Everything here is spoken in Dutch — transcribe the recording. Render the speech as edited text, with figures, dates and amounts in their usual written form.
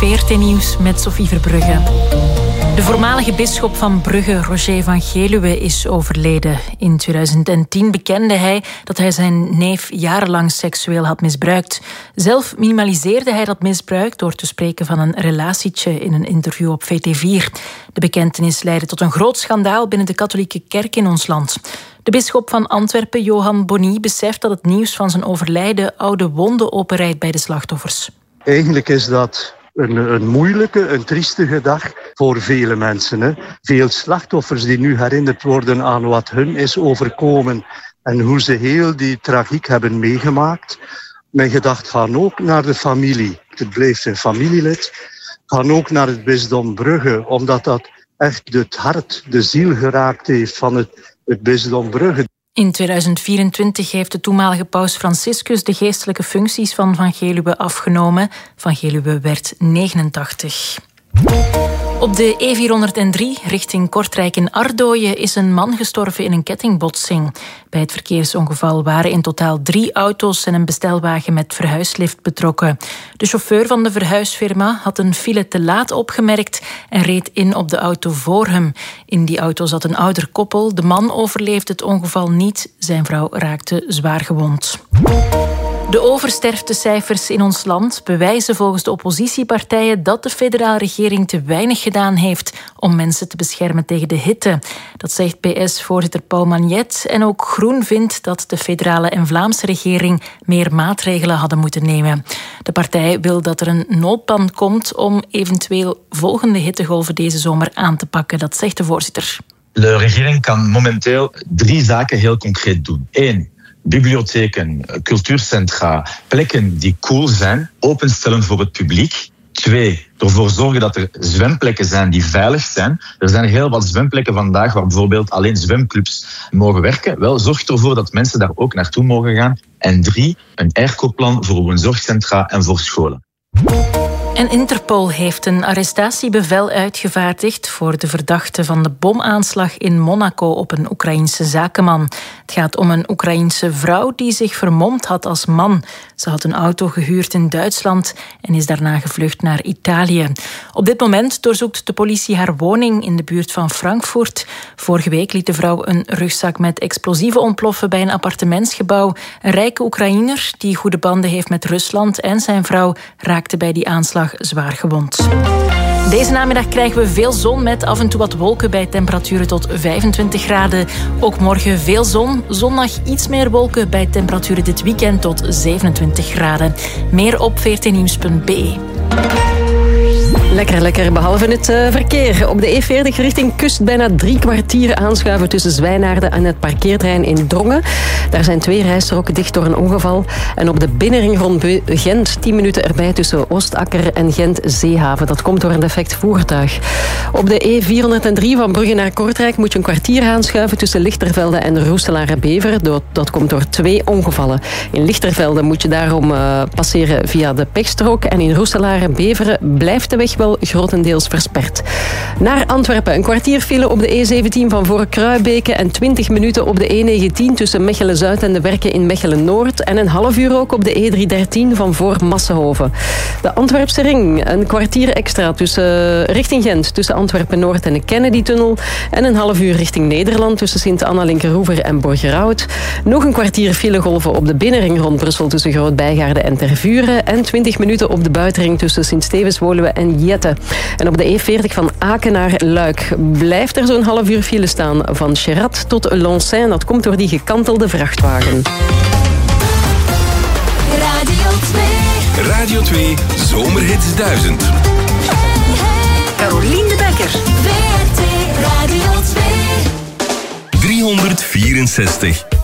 VRT Nieuws met Sophie Verbrugge. De voormalige bisschop van Brugge, Roger van Geluwe, is overleden. In 2010 bekende hij dat hij zijn neef jarenlang seksueel had misbruikt. Zelf minimaliseerde hij dat misbruik door te spreken van een relatietje in een interview op VT4. De bekentenis leidde tot een groot schandaal binnen de katholieke kerk in ons land. De bisschop van Antwerpen, Johan Bonny, beseft dat het nieuws van zijn overlijden oude wonden openrijdt bij de slachtoffers. Eigenlijk is dat een moeilijke, een triestige dag voor vele mensen. Hè. Veel slachtoffers die nu herinnerd worden aan wat hun is overkomen en hoe ze heel die tragiek hebben meegemaakt. Mijn gedachten gaan ook naar de familie. Het blijft een familielid. Gaan ook naar het bisdom Brugge, omdat dat echt het hart, de ziel geraakt heeft van het bisdom Brugge. In 2024 heeft de toenmalige paus Franciscus de geestelijke functies van Geluwe afgenomen. Van Geluwe werd 89. Op de E403 richting Kortrijk in Ardooien is een man gestorven in een kettingbotsing. Bij het verkeersongeval waren in totaal 3 auto's en een bestelwagen met verhuislift betrokken. De chauffeur van de verhuisfirma had een file te laat opgemerkt en reed in op de auto voor hem. In die auto zat een ouder koppel. De man overleefde het ongeval niet. Zijn vrouw raakte zwaar gewond. De oversterftecijfers in ons land bewijzen volgens de oppositiepartijen dat de federale regering te weinig gedaan heeft om mensen te beschermen tegen de hitte. Dat zegt PS-voorzitter Paul Magnet. En ook Groen vindt dat de federale en Vlaamse regering meer maatregelen hadden moeten nemen. De partij wil dat er een noodplan komt om eventueel volgende hittegolven deze zomer aan te pakken. Dat zegt de voorzitter. De regering kan momenteel 3 zaken heel concreet doen. 1. Bibliotheken, cultuurcentra, plekken die cool zijn, openstellen voor het publiek. 2. Ervoor zorgen dat er zwemplekken zijn die veilig zijn. Er zijn heel wat zwemplekken vandaag waar bijvoorbeeld alleen zwemclubs mogen werken. Wel, zorg ervoor dat mensen daar ook naartoe mogen gaan. En 3. Een airco-plan voor woonzorgcentra en voor scholen. En Interpol heeft een arrestatiebevel uitgevaardigd voor de verdachte van de bomaanslag in Monaco op een Oekraïense zakenman. Het gaat om een Oekraïense vrouw die zich vermomd had als man. Ze had een auto gehuurd in Duitsland en is daarna gevlucht naar Italië. Op dit moment doorzoekt de politie haar woning in de buurt van Frankfurt. Vorige week liet de vrouw een rugzak met explosieven ontploffen bij een appartementsgebouw. Een rijke Oekraïner die goede banden heeft met Rusland en zijn vrouw raakte bij die aanslag zwaar gewond. Deze namiddag krijgen we veel zon met af en toe wat wolken bij temperaturen tot 25 graden. Ook morgen veel zon. Zondag iets meer wolken bij temperaturen dit weekend tot 27 graden. Meer op vrtnieuws.be. Lekker, behalve het verkeer. Op de E40 richting Kust bijna 3 kwartier aanschuiven tussen Zwijnaarden en het parkeerterrein in Drongen. Daar zijn 2 rijstroken dicht door een ongeval. En op de binnenring rond Gent 10 minuten erbij tussen Oostakker en Gent-Zeehaven. Dat komt door een defect voertuig. Op de E403 van Brugge naar Kortrijk moet je een kwartier aanschuiven tussen Lichtervelde en Roeselare-Beveren. Dat komt door 2 ongevallen. In Lichtervelde moet je daarom passeren via de pechstrook. En in Roeselare-Beveren blijft de weg wel grotendeels versperd. Naar Antwerpen een kwartier file op de E17 van voor Kruibeke en 20 minuten op de E19 tussen Mechelen-Zuid en de Werken in Mechelen-Noord en een half uur ook op de E313 van voor Massenhoven. De Antwerpse ring een kwartier extra richting Gent tussen Antwerpen-Noord en de Kennedy-tunnel en een half uur richting Nederland tussen Sint-Anna-Linkeroever en Borgerhout. Nog een kwartier filegolven op de binnenring rond Brussel tussen Groot-Bijgaarde en Tervuren en 20 minuten op de buitenring tussen Sint-Stevens-Woluwe en Jette. En op de E40 van Aken naar Luik blijft er zo'n half uur file staan van Cherat tot Loncin. Dat komt door die gekantelde vrachtwagen. Radio 2 Zomerhits 1000. Carolien de Bekker. WRT Radio 2. 364.